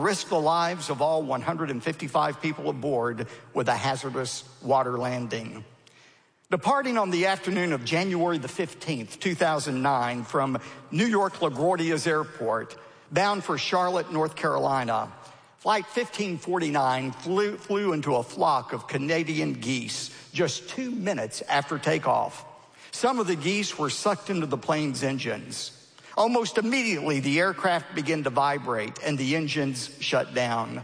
risk the lives of all 155 people aboard with a hazardous water landing. Departing on the afternoon of January the 15th, 2009, from New York LaGuardia's airport, bound for Charlotte, North Carolina, Flight 1549 flew into a flock of Canadian geese just 2 minutes after takeoff. Some of the geese were sucked into the plane's engines. Almost immediately, the aircraft began to vibrate and the engines shut down.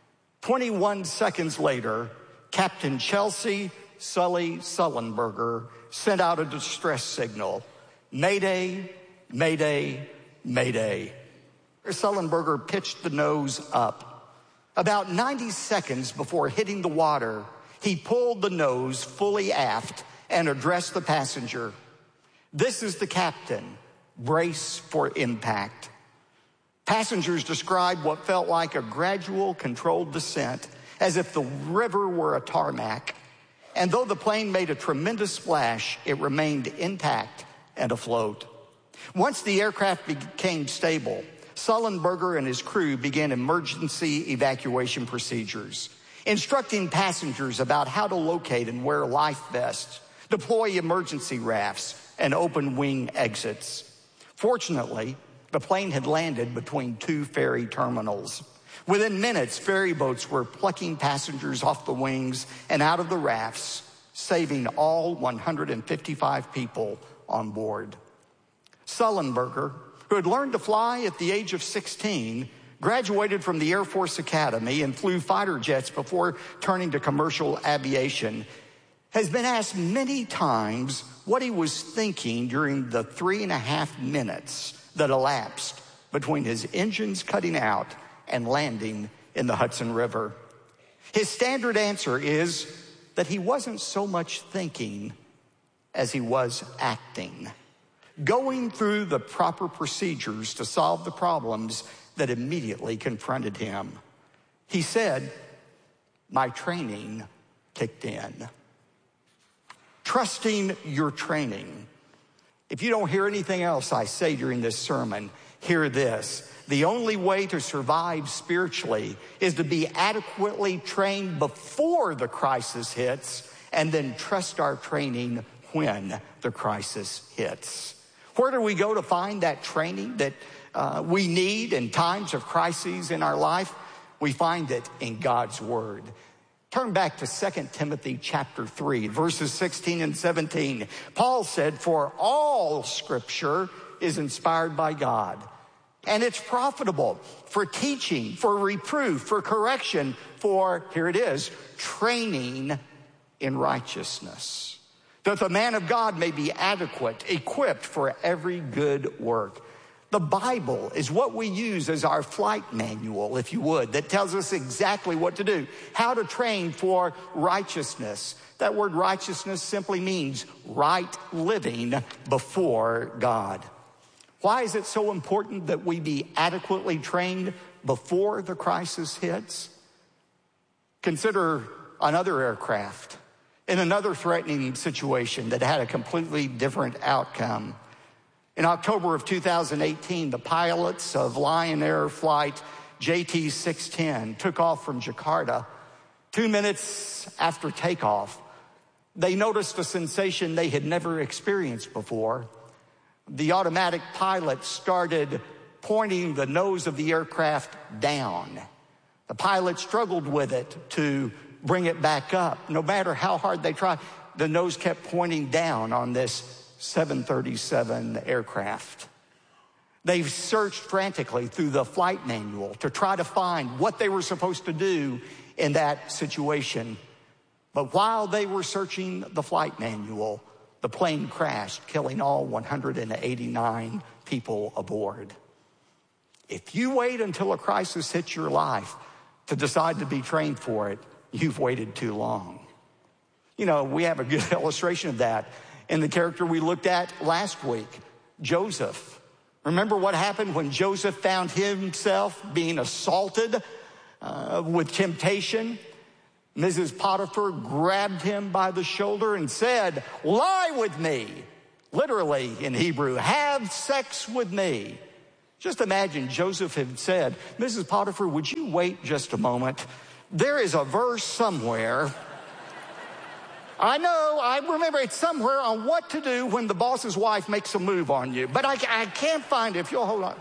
21 seconds later, Captain Chelsea Sully Sullenberger sent out a distress signal. Mayday, mayday, mayday. Sullenberger pitched the nose up. About 90 seconds before hitting the water, he pulled the nose fully aft and addressed the passenger. "This is the captain. Brace for impact." Passengers described what felt like a gradual, controlled descent, as if the river were a tarmac. And though the plane made a tremendous splash, it remained intact and afloat. Once the aircraft became stable, Sullenberger and his crew began emergency evacuation procedures, instructing passengers about how to locate and wear life vests, deploy emergency rafts, and open wing exits. Fortunately, the plane had landed between two ferry terminals. Within minutes, ferry boats were plucking passengers off the wings and out of the rafts, saving all 155 people on board. Sullenberger, who had learned to fly at the age of 16, graduated from the Air Force Academy and flew fighter jets before turning to commercial aviation, has been asked many times what he was thinking during the 3.5 minutes that elapsed between his engines cutting out and landing in the Hudson River. His standard answer is that he wasn't so much thinking as he was acting, going through the proper procedures to solve the problems that immediately confronted him. He said, "My training kicked in." Trusting your training. If you don't hear anything else I say during this sermon, hear this. The only way to survive spiritually is to be adequately trained before the crisis hits and then trust our training when the crisis hits. Where do we go to find that training that we need in times of crises in our life? We find it in God's Word. Turn back to 2 Timothy chapter 3, verses 16 and 17. Paul said, "For all Scripture is inspired by God, and it's profitable for teaching, for reproof, for correction, for," here it is, "training in righteousness, that the man of God may be adequate, equipped for every good work." The Bible is what we use as our flight manual, if you would, that tells us exactly what to do, how to train for righteousness. That word righteousness simply means right living before God. Why is it so important that we be adequately trained before the crisis hits? Consider another aircraft in another threatening situation that had a completely different outcome. In October of 2018, the pilots of Lion Air flight JT610 took off from Jakarta. 2 minutes after takeoff, they noticed a sensation they had never experienced before. The automatic pilot started pointing the nose of the aircraft down. The pilot struggled with it to bring it back up. No matter how hard they tried, the nose kept pointing down on this 737 aircraft. They searched frantically through the flight manual to try to find what they were supposed to do in that situation. But while they were searching the flight manual, the plane crashed, killing all 189 people aboard. If you wait until a crisis hits your life to decide to be trained for it, you've waited too long. You know, we have a good illustration of that in the character we looked at last week, Joseph. Remember what happened when Joseph found himself being assaulted with temptation? Mrs. Potiphar grabbed him by the shoulder and said, "Lie with me." Literally in Hebrew, have sex with me. Just imagine Joseph had said, Mrs. Potiphar, would you wait just a moment? There is a verse somewhere. I know, I remember it's somewhere on what to do when the boss's wife makes a move on you, but I can't find it. If you'll hold on.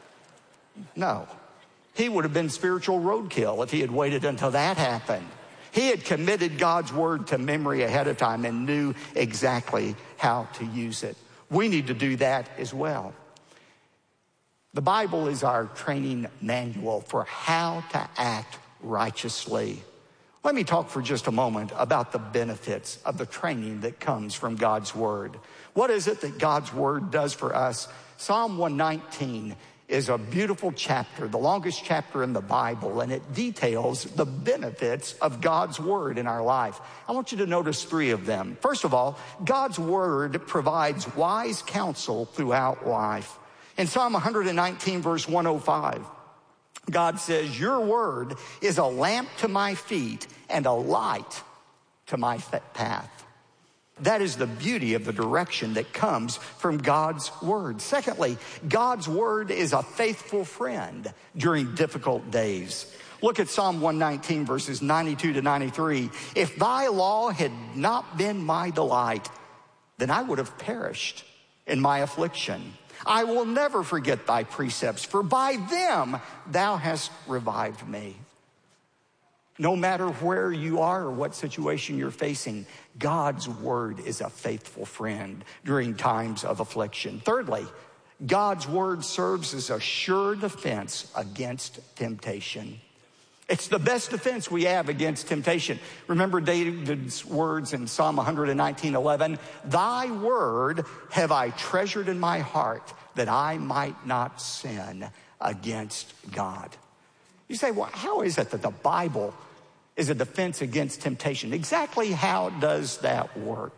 No, he would have been spiritual roadkill if he had waited until that happened. He had committed God's word to memory ahead of time and knew exactly how to use it. We need to do that as well. The Bible is our training manual for how to act righteously. Let me talk for just a moment about the benefits of the training that comes from God's word. What is it that God's word does for us? Psalm 119 is a beautiful chapter, the longest chapter in the Bible, and it details the benefits of God's word in our life. I want you to notice 3 of them. First of all, God's word provides wise counsel throughout life. In Psalm 119, verse 105, God says, your word is a lamp to my feet and a light to my path. That is the beauty of the direction that comes from God's word. Secondly, God's word is a faithful friend during difficult days. Look at Psalm 119, verses 92 to 93. If thy law had not been my delight, then I would have perished in my affliction. I will never forget thy precepts, for by them thou hast revived me. No matter where you are or what situation you're facing, God's word is a faithful friend during times of affliction. Thirdly, God's word serves as a sure defense against temptation. It's the best defense we have against temptation. Remember David's words in Psalm 119:11, thy word have I treasured in my heart that I might not sin against God. You say, well, how is it that the Bible is a defense against temptation? Exactly how does that work?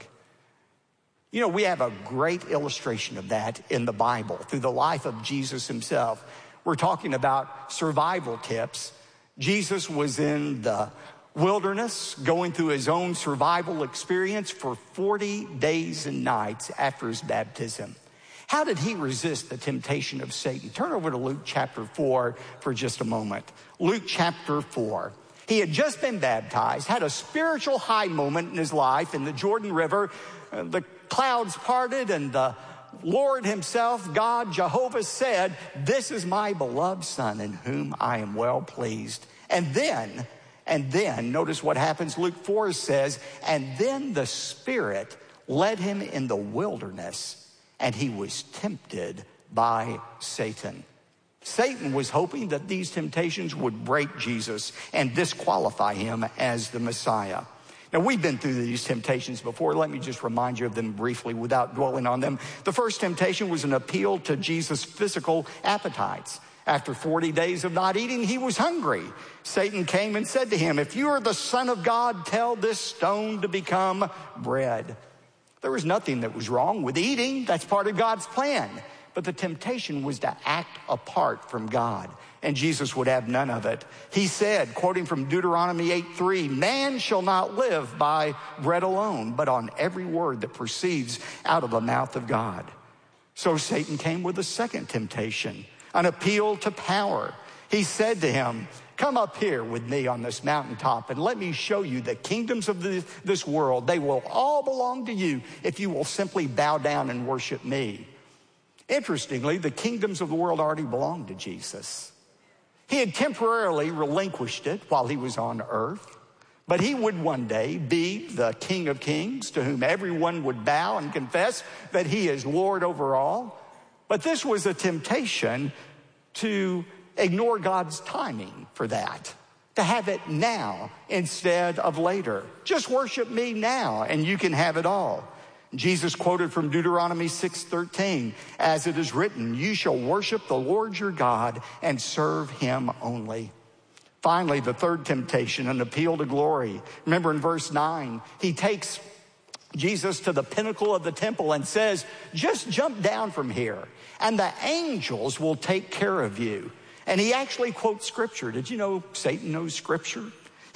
You know, we have a great illustration of that in the Bible through the life of Jesus himself. We're talking about survival tips. Jesus was in the wilderness going through his own survival experience for 40 days and nights after his baptism. How did he resist the temptation of Satan? Turn over to Luke chapter 4 for just a moment. Luke chapter 4. He had just been baptized, had a spiritual high moment in his life in the Jordan River. The clouds parted and the Lord himself, God, Jehovah, said, this is my beloved son in whom I am well pleased. And then, notice what happens. Luke 4 says, and then the Spirit led him in the wilderness, and he was tempted by Satan. Satan was hoping that these temptations would break Jesus and disqualify him as the Messiah. Now, we've been through these temptations before. Let me just remind you of them briefly without dwelling on them. The first temptation was an appeal to Jesus' physical appetites. After 40 days of not eating, he was hungry. Satan came and said to him, if you are the Son of God, tell this stone to become bread. There was nothing that was wrong with eating. That's part of God's plan. But the temptation was to act apart from God, and Jesus would have none of it. He said, quoting from Deuteronomy 8:3, man shall not live by bread alone, but on every word that proceeds out of the mouth of God. So Satan came with a second temptation, an appeal to power. He said to him, come up here with me on this mountaintop and let me show you the kingdoms of this world. They will all belong to you if you will simply bow down and worship me. Interestingly, the kingdoms of the world already belonged to Jesus. He had temporarily relinquished it while he was on earth, but he would one day be the King of Kings to whom everyone would bow and confess that he is Lord over all. But this was a temptation to ignore God's timing for that, to have it now instead of later. Just worship me now and you can have it all. Jesus quoted from Deuteronomy 6:13, as it is written, you shall worship the Lord your God and serve him only. Finally, the third temptation, an appeal to glory. Remember in verse 9, he takes Jesus to the pinnacle of the temple and says, just jump down from here and the angels will take care of you. And he actually quotes scripture. Did you know Satan knows scripture?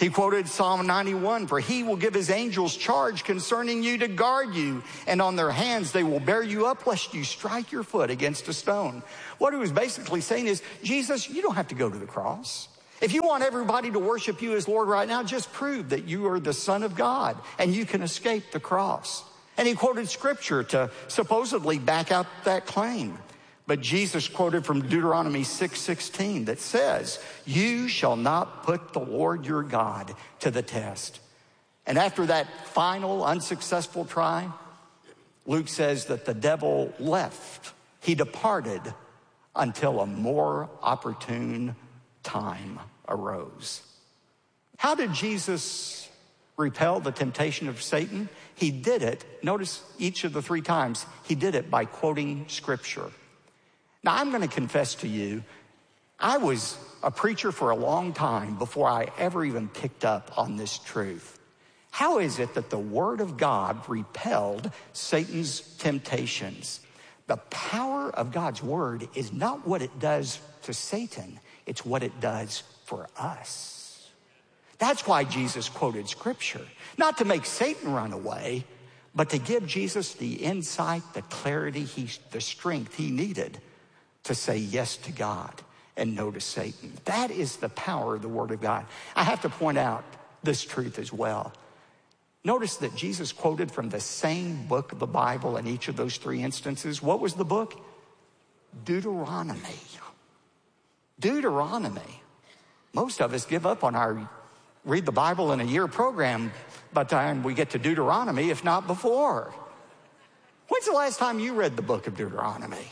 He quoted Psalm 91, for he will give his angels charge concerning you to guard you, and on their hands they will bear you up lest you strike your foot against a stone. What he was basically saying is, Jesus, you don't have to go to the cross. If you want everybody to worship you as Lord right now, just prove that you are the Son of God and you can escape the cross. And he quoted scripture to supposedly back up that claim. But Jesus quoted from Deuteronomy 6:16 that says, you shall not put the Lord your God to the test. And after that final unsuccessful try, Luke says that the devil left. He departed until a more opportune time arose. How did Jesus repel the temptation of Satan? He did it, notice each of the 3 times, he did it by quoting scripture. Now, I'm going to confess to you, I was a preacher for a long time before I ever even picked up on this truth. How is it that the Word of God repelled Satan's temptations? The power of God's Word is not what it does to Satan, it's what it does for us. That's why Jesus quoted scripture, not to make Satan run away, but to give Jesus the insight, the clarity, the strength he needed to say yes to God and no to Satan. That is the power of the Word of God. I have to point out this truth as well. Notice that Jesus quoted from the same book of the Bible in each of those 3 instances. What was the book? Deuteronomy. Deuteronomy. Most of us give up on our read the Bible in a year program by the time we get to Deuteronomy, if not before. When's the last time you read the book of Deuteronomy?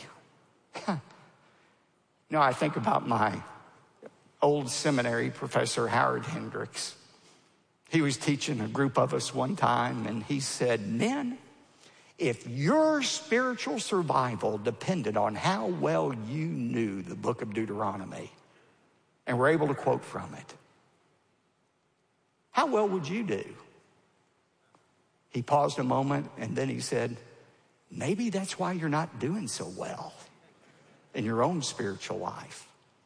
I think about my old seminary professor, Howard Hendricks. He was teaching a group of us one time, and he said, men, if your spiritual survival depended on how well you knew the book of Deuteronomy and were able to quote from it, how well would you do? He paused a moment, and then he said, maybe that's why you're not doing so well in your own spiritual life.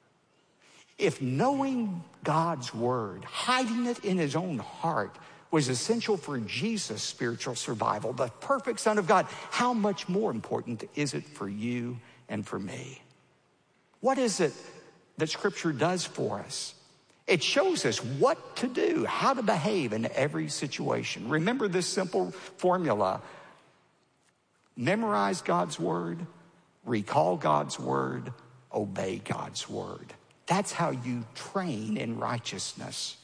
If knowing God's word, hiding it in his own heart, was essential for Jesus' spiritual survival, the perfect Son of God, how much more important is it for you and for me? What is it that Scripture does for us? It shows us what to do, how to behave in every situation. Remember this simple formula. Memorize God's word, recall God's word, obey God's word. That's how you train in righteousness.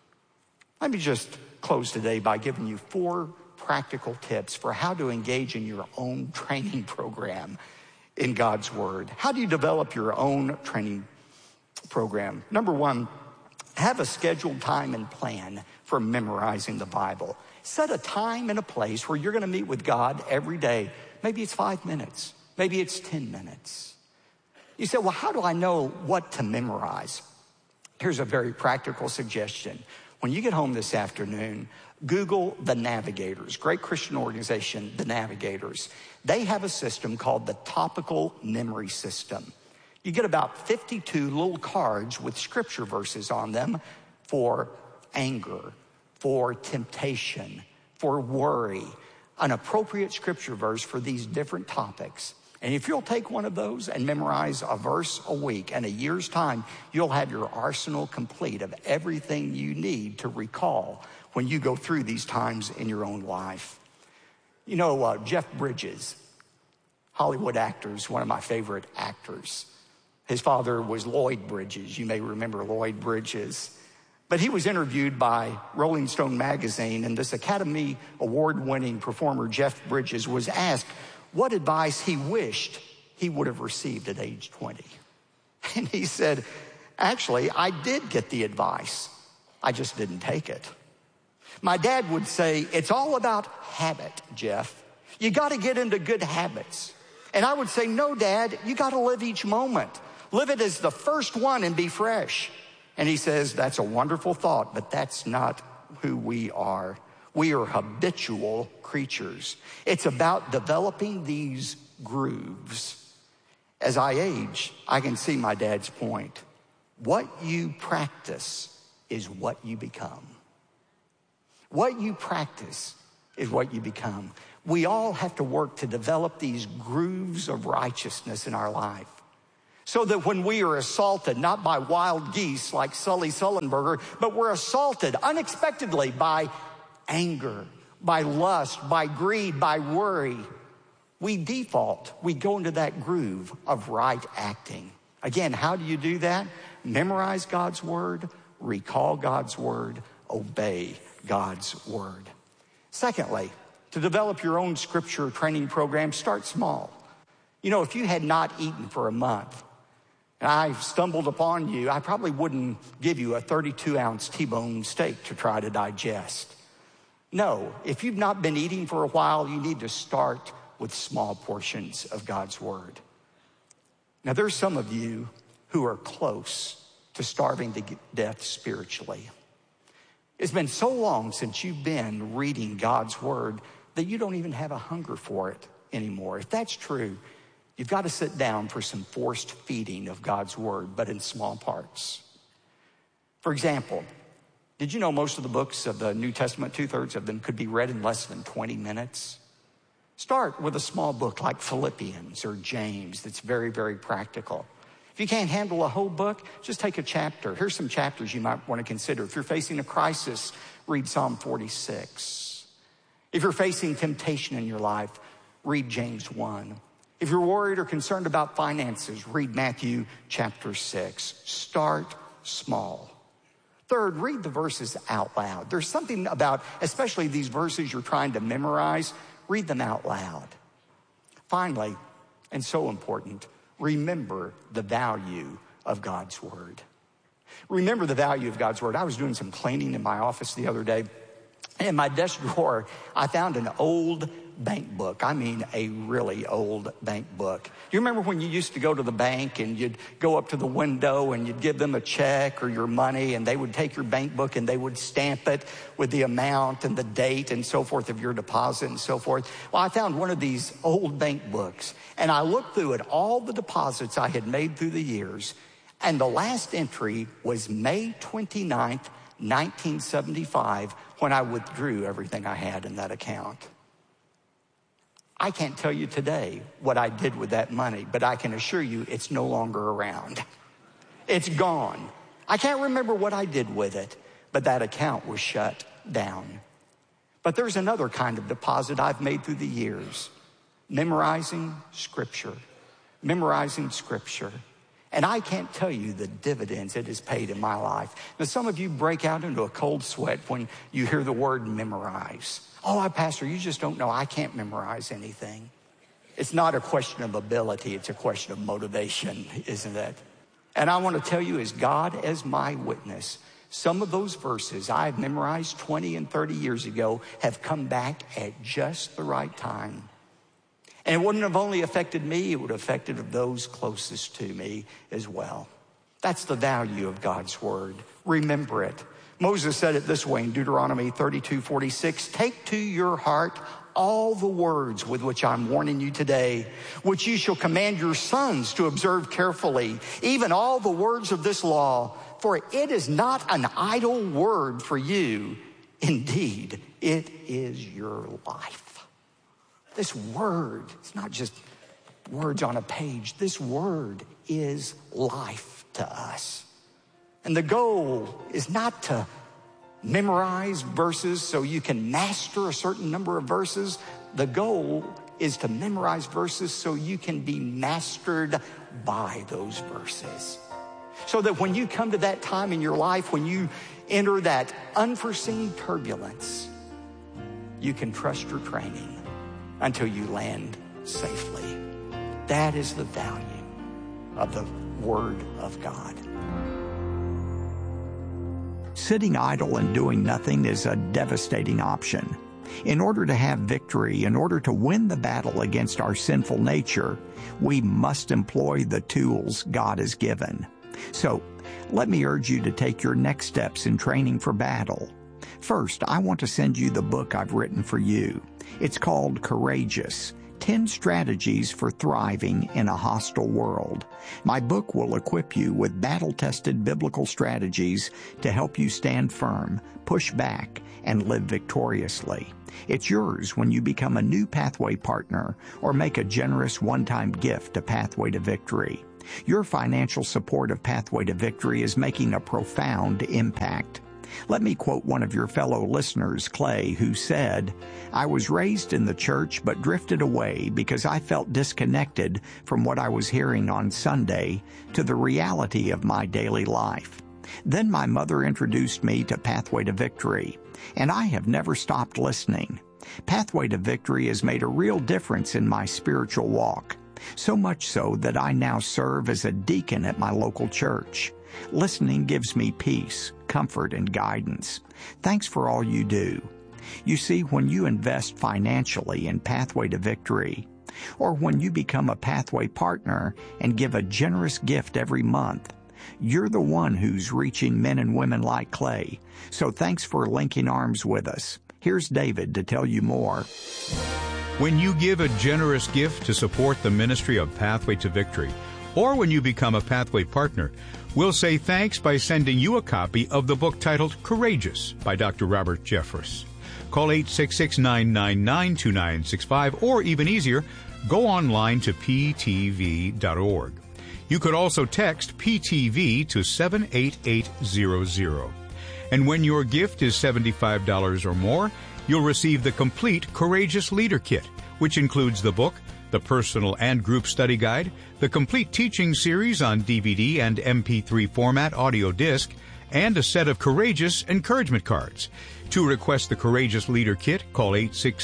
Let me just close today by giving you 4 practical tips for how to engage in your own training program in God's word. How do you develop your own training program? Number 1, have a scheduled time and plan for memorizing the Bible. Set a time and a place where you're going to meet with God every day. Maybe it's 5 minutes. Maybe it's 10 minutes. You say, well, how do I know what to memorize? Here's a very practical suggestion. When you get home this afternoon, Google The Navigators, great Christian organization, The Navigators. They have a system called the Topical Memory System. You get about 52 little cards with scripture verses on them for anger, for temptation, for worry, an appropriate scripture verse for these different topics. And if you'll take one of those and memorize a verse a week, in a year's time, you'll have your arsenal complete of everything you need to recall when you go through these times in your own life. You know, Jeff Bridges, Hollywood actor, is one of my favorite actors. His father was Lloyd Bridges. You may remember Lloyd Bridges. But he was interviewed by Rolling Stone magazine, and this Academy Award-winning performer, Jeff Bridges, was asked what advice he wished he would have received at age 20. And he said, actually, I did get the advice. I just didn't take it. My dad would say, it's all about habit, Jeff. You got to get into good habits. And I would say, no, Dad, you got to live each moment. Live it as the first one and be fresh. And he says, that's a wonderful thought, but that's not who we are. We are habitual creatures. It's about developing these grooves. As I age, I can see my dad's point. What you practice is what you become. What you practice is what you become. We all have to work to develop these grooves of righteousness in our life so that when we are assaulted, not by wild geese like Sully Sullenberger, but we're assaulted unexpectedly by anger, by lust, by greed, by worry, we default. We go into that groove of right acting. Again, how do you do that? Memorize God's word, recall God's word, obey God's word. Secondly, to develop your own scripture training program, start small. You know, if you had not eaten for a month, and I stumbled upon you, I probably wouldn't give you a 32-ounce T-bone steak to try to digest. No, if you've not been eating for a while, you need to start with small portions of God's word. Now, there's some of you who are close to starving to death spiritually. It's been so long since you've been reading God's word that you don't even have a hunger for it anymore. If that's true, you've got to sit down for some forced feeding of God's word, but in small parts. For example, did you know most of the books of the New Testament, 2/3 of them, could be read in less than 20 minutes? Start with a small book like Philippians or James that's very, very practical. If you can't handle a whole book, just take a chapter. Here's some chapters you might want to consider. If you're facing a crisis, read Psalm 46. If you're facing temptation in your life, read James 1. If you're worried or concerned about finances, read Matthew chapter 6. Start small. Third, read the verses out loud. There's something about, especially these verses you're trying to memorize, read them out loud. Finally, and so important, remember the value of God's word. Remember the value of God's word. I was doing some cleaning in my office the other day. In my desk drawer, I found an old bank book. I mean, a really old bank book. You remember when you used to go to the bank and you'd go up to the window and you'd give them a check or your money, and they would take your bank book and they would stamp it with the amount and the date and so forth of your deposit and so forth? Well, I found one of these old bank books, and I looked through it, all the deposits I had made through the years, and the last entry was May 29th, 1975, when I withdrew everything I had in that account. I can't tell you today what I did with that money, but I can assure you it's no longer around. It's gone. I can't remember what I did with it, but that account was shut down. But there's another kind of deposit I've made through the years. Memorizing scripture. Memorizing scripture. And I can't tell you the dividends it has paid in my life. Now, some of you break out into a cold sweat when you hear the word memorize. Oh, Pastor, you just don't know. I can't memorize anything. It's not a question of ability. It's a question of motivation, isn't it? And I want to tell you, as God as my witness, some of those verses I've memorized 20 and 30 years ago have come back at just the right time. And it wouldn't have only affected me, it would have affected those closest to me as well. That's the value of God's word. Remember it. Moses said it this way in Deuteronomy 32:46, "Take to your heart all the words with which I'm warning you today, which you shall command your sons to observe carefully, even all the words of this law, for it is not an idle word for you. Indeed, it is your life." This word, it's not just words on a page. This word is life to us. And the goal is not to memorize verses so you can master a certain number of verses. The goal is to memorize verses so you can be mastered by those verses. So that when you come to that time in your life, when you enter that unforeseen turbulence, you can trust your training until you land safely. That is the value of the Word of God. Sitting idle and doing nothing is a devastating option. In order to have victory, in order to win the battle against our sinful nature, we must employ the tools God has given. So, let me urge you to take your next steps in training for battle. First, I want to send you the book I've written for you. It's called Courageous, 10 Strategies for Thriving in a Hostile World. My book will equip you with battle-tested biblical strategies to help you stand firm, push back, and live victoriously. It's yours when you become a new Pathway partner or make a generous one-time gift to Pathway to Victory. Your financial support of Pathway to Victory is making a profound impact. Let me quote one of your fellow listeners, Clay, who said, "I was raised in the church but drifted away because I felt disconnected from what I was hearing on Sunday to the reality of my daily life. Then my mother introduced me to Pathway to Victory, and I have never stopped listening. Pathway to Victory has made a real difference in my spiritual walk, so much so that I now serve as a deacon at my local church. Listening gives me peace, comfort, and guidance. Thanks for all you do." You see, when you invest financially in Pathway to Victory, or when you become a Pathway partner and give a generous gift every month, you're the one who's reaching men and women like Clay. So thanks for linking arms with us. Here's David to tell you more. When you give a generous gift to support the ministry of Pathway to Victory, or when you become a Pathway partner, we'll say thanks by sending you a copy of the book titled Courageous by Dr. Robert Jeffress. Call 866-999-2965, or even easier, go online to ptv.org. You could also text PTV to 78800. And when your gift is $75 or more, you'll receive the complete Courageous Leader Kit, which includes the book, the personal and group study guide, the complete teaching series on DVD and MP3 format audio disc, and a set of Courageous encouragement cards. To request the Courageous Leader Kit, call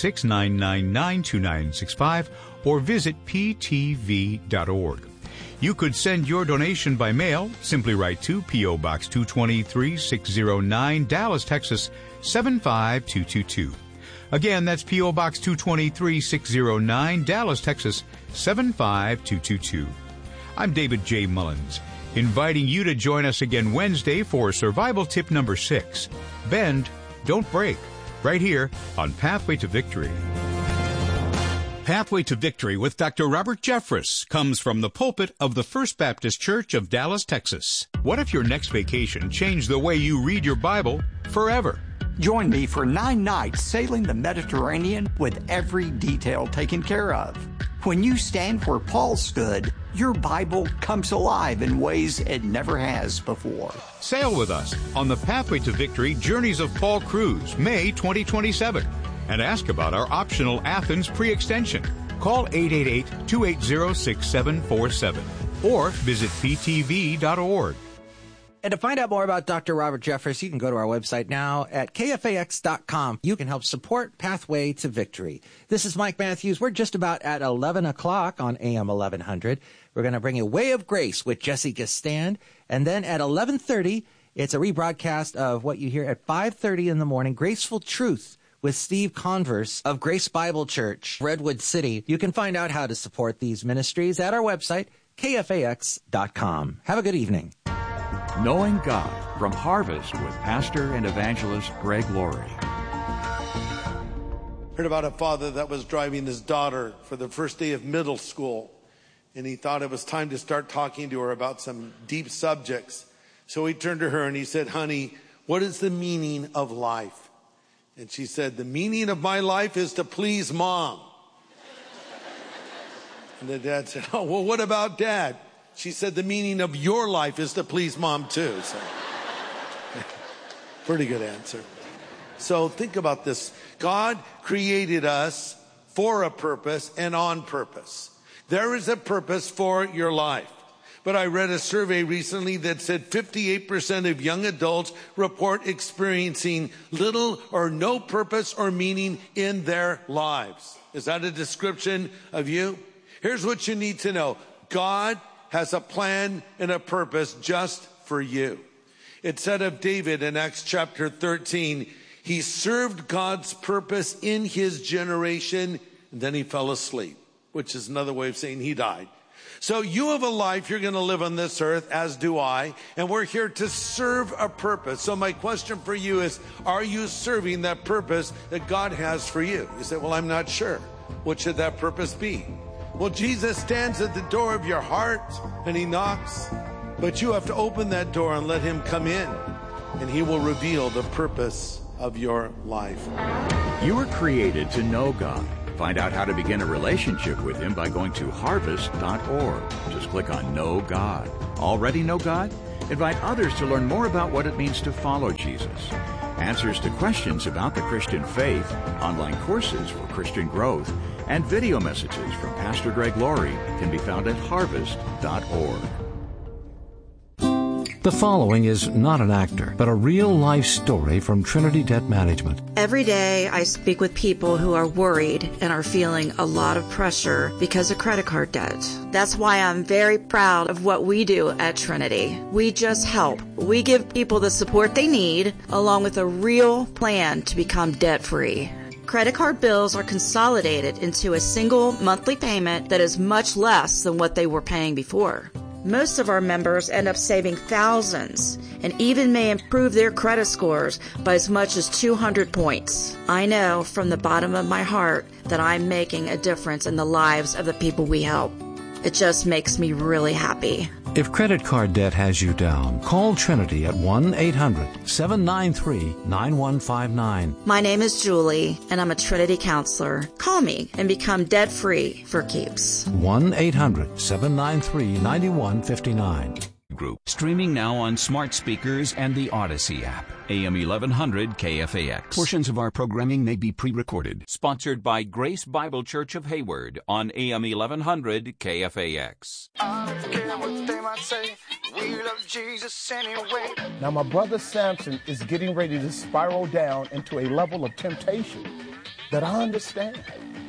866-999-2965 or visit ptv.org. You could send your donation by mail. Simply write to P.O. Box 223-609, Dallas, Texas 75222. Again, that's P.O. Box 223-609, Dallas, Texas 75222. I'm David J. Mullins, inviting you to join us again Wednesday for Survival Tip number 6. Bend, don't break, right here on Pathway to Victory. Pathway to Victory with Dr. Robert Jeffress comes from the pulpit of the First Baptist Church of Dallas, Texas. What if your next vacation changed the way you read your Bible forever? Join me for 9 nights sailing the Mediterranean with every detail taken care of. When you stand where Paul stood, your Bible comes alive in ways it never has before. Sail with us on the Pathway to Victory Journeys of Paul Cruise, May 2027, and ask about our optional Athens pre-extension. Call 888-280-6747 or visit ptv.org. And to find out more about Dr. Robert Jeffress, you can go to our website now at kfax.com. You can help support Pathway to Victory. This is Mike Matthews. We're just about at 11 o'clock on AM 1100. We're going to bring you Way of Grace with Jesse Gistand. And then at 11:30, it's a rebroadcast of what you hear at 5:30 in the morning, Graceful Truth with Steve Converse of Grace Bible Church, Redwood City. You can find out how to support these ministries at our website, kfax.com. Have a good evening. Knowing God from Harvest with Pastor and Evangelist Greg Laurie. Heard about a father that was driving his daughter for the first day of middle school, and he thought it was time to start talking to her about some deep subjects. So he turned to her and he said, "Honey, what is the meaning of life?" And she said, "The meaning of my life is to please Mom." And the dad said, "Oh, well, what about Dad?" She said, "The meaning of your life is to please Mom too." So, pretty good answer. So think about this. God created us for a purpose and on purpose. There is a purpose for your life. But I read a survey recently that said 58% of young adults report experiencing little or no purpose or meaning in their lives. Is that a description of you? Here's what you need to know. God has a plan and a purpose just for you. It said of David in Acts chapter 13, he served God's purpose in his generation, and then he fell asleep, which is another way of saying he died. So you have a life you're going to live on this earth, as do I, and we're here to serve a purpose. So my question for you is, are you serving that purpose that God has for you? You say, well, I'm not sure. What should that purpose be? Well, Jesus stands at the door of your heart and he knocks, but you have to open that door and let him come in, and he will reveal the purpose of your life. You were created to know God. Find out how to begin a relationship with him by going to harvest.org. Just click on Know God. Already know God? Invite others to learn more about what it means to follow Jesus. Answers to questions about the Christian faith, online courses for Christian growth, and video messages from Pastor Greg Laurie can be found at harvest.org. The following is not an actor, but a real-life story from Trinity Debt Management. Every day I speak with people who are worried and are feeling a lot of pressure because of credit card debt. That's why I'm very proud of what we do at Trinity. We just help. We give people the support they need, along with a real plan to become debt-free. Credit card bills are consolidated into a single monthly payment that is much less than what they were paying before. Most of our members end up saving thousands and even may improve their credit scores by as much as 200 points. I know from the bottom of my heart that I'm making a difference in the lives of the people we help. It just makes me really happy. If credit card debt has you down, call Trinity at 1-800-793-9159. My name is Julie, and I'm a Trinity counselor. Call me and become debt-free for keeps. 1-800-793-9159. Group. Streaming now on smart speakers and the Odyssey app. AM 1100 KFAX. Portions of our programming may be pre-recorded. Sponsored by Grace Bible Church of Hayward on AM 1100 KFAX. I don't care what they might say. We love Jesus anyway. Now my brother Samson is getting ready to spiral down into a level of temptation that I understand.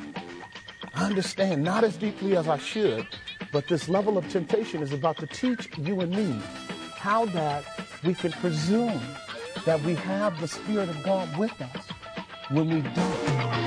Not as deeply as I should, but this level of temptation is about to teach you and me how that we can presume that we have the Spirit of God with us when we don't.